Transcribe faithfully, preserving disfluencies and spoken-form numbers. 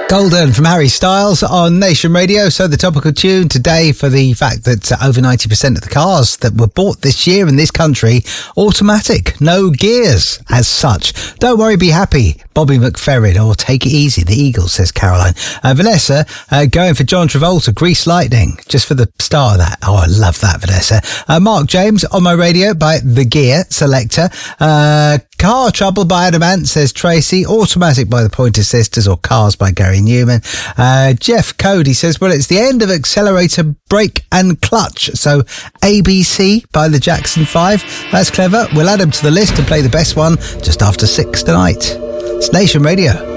Golden from Harry Styles on Nation Radio. So the topical tune today for the fact that uh, over ninety percent of the cars that were bought this year in this country, automatic, no gears as such. Don't worry, be happy, Bobby McFerrin, or take it easy, the Eagles, says Caroline. Uh, Vanessa, uh, going for John Travolta, Grease Lightning, just for the start of that. Oh, I love that, Vanessa. Uh, Mark James on my radio by The Gear Selector. Uh, Car Trouble by Adam Ant, says Tracy. Automatic by the Pointer Sisters, or Cars by Gary Newman. Uh, Jeff Cody says, well, it's the end of accelerator, brake and clutch. So A B C by the Jackson five. That's clever. We'll add them to the list and play the best one just after six tonight. It's Nation Radio.